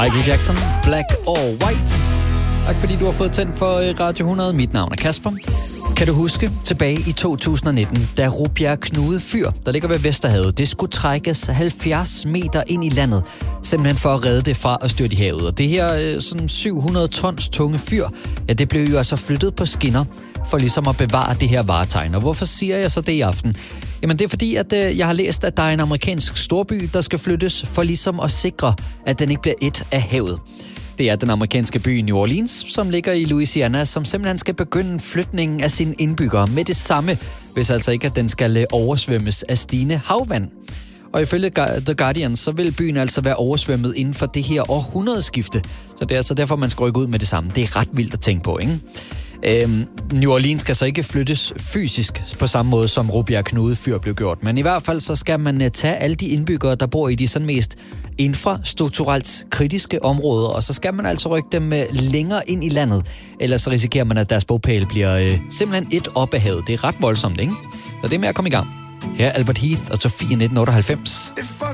Michael Jackson, Black or White. Tak fordi du har fået tændt for Radio 100. Mit navn er Kasper. Kan du huske tilbage i 2019, da Rubjerg Knude Fyr, der ligger ved Vesterhavet, det skulle trækkes 70 meter ind i landet, simpelthen for at redde det fra at styrte i havet. Og det her sådan 700 tons tunge fyr, ja, det blev jo altså flyttet på skinner for ligesom at bevare det her varetegn. Og hvorfor siger jeg så det i aften? Jamen det er fordi, at jeg har læst, at der er en amerikansk storby, der skal flyttes for ligesom at sikre, at den ikke bliver et af havet. Det er den amerikanske by New Orleans, som ligger i Louisiana, som simpelthen skal begynde flytningen af sine indbyggere med det samme, hvis altså ikke, at den skal oversvømmes af stigende havvand. Og ifølge The Guardian, så vil byen altså være oversvømmet inden for det her århundredeskifte. Så det er altså derfor, man skal rykke ud med det samme. Det er ret vildt at tænke på, ikke? New Orleans skal så ikke flyttes fysisk på samme måde, som Rubjerg Knude Fyr blev gjort. Men i hvert fald så skal man tage alle de indbyggere, der bor i de sådan mest infrastrukturelt kritiske områder, og så skal man altså rykke dem længere ind i landet. Ellers så risikerer man, at deres bopæl bliver simpelthen et op af havet. Det er ret voldsomt, ikke? Så det er med at komme i gang. Her er Albert Heath og Sofie 1998.